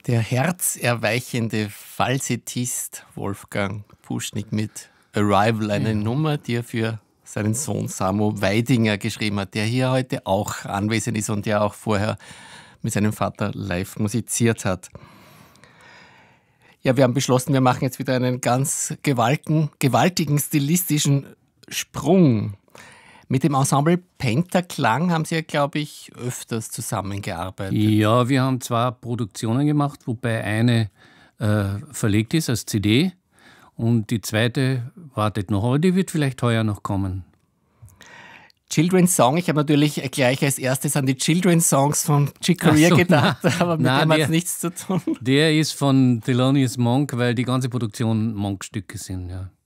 Der herzerweichende Falsettist Wolfgang Puschnig mit Arrival, eine Nummer, die er für seinen Sohn Samo Weidinger geschrieben hat, der hier heute auch anwesend ist und der auch vorher mit seinem Vater live musiziert hat. Ja, wir haben beschlossen, wir machen jetzt wieder einen ganz gewaltigen stilistischen Sprung. Mit dem Ensemble Pentaklang haben Sie ja, glaube ich, öfters zusammengearbeitet. Ja, wir haben 2 Produktionen gemacht, wobei eine verlegt ist als CD und die zweite wartet noch, aber die wird vielleicht heuer noch kommen. Children's Song, ich habe natürlich gleich als erstes an die Children's Songs von Chick Corea gedacht, aber mit dem hat es nichts zu tun. Der ist von Thelonious Monk, weil die ganze Produktion Monk-Stücke sind, ja.